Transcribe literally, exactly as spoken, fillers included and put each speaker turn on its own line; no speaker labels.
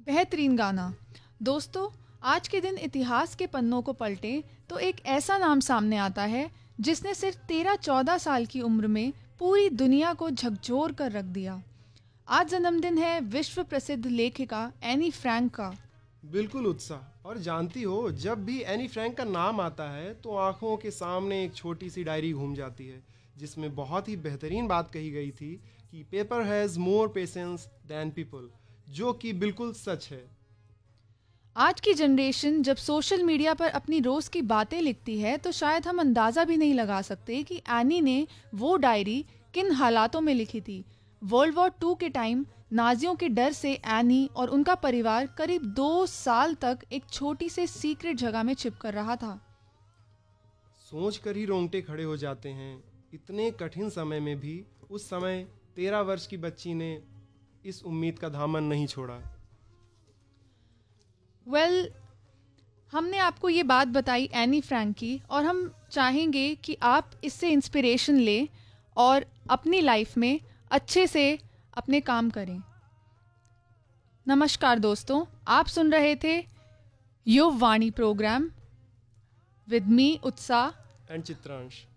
बेहतरीन गाना। दोस्तों, आज के दिन इतिहास के पन्नों को पलटें तो एक ऐसा नाम सामने आता है जिसने सिर्फ तेरह चौदह साल की उम्र में पूरी दुनिया को झकझोर कर रख दिया। आज जन्मदिन है विश्व प्रसिद्ध लेखिका एनी फ्रैंक का।
बिल्कुल उत्साह। और जानती हो, जब भी एनी फ्रैंक का नाम आता है तो आंखों के सामने एक छोटी सी डायरी घूम जाती है जिसमें बहुत ही बेहतरीन बात कही गई थी कि paper has more patience then people, जो कि बिल्कुल सच है।
आज की जनरेशन जब सोशल मीडिया पर अपनी रोज की बातें लिखती है तो शायद हम अंदाजा भी नहीं लगा सकते कि एनी ने वो डायरी किन हालातों में लिखी थी। वर्ल्ड वॉर टू के टाइम नाजियों के डर से एनी और उनका परिवार करीब दो साल तक एक छोटी से सीक्रेट जगह में छिप कर रहा था।
सोच कर ही रोंगटे खड़े हो जाते हैं। इतने कठिन समय में भी उस समय तेरह वर्ष की बच्ची ने इस उम्मीद का दामन नहीं छोड़ा।
वेल well, हमने आपको ये बात बताई एनी फ्रैंक की, और हम चाहेंगे कि आप इससे इंस्पिरेशन लें और अपनी लाइफ में अच्छे से अपने काम करें। नमस्कार दोस्तों, आप सुन रहे थे युव वाणी प्रोग्राम विद मी उत्साह
एंड चित्रांश।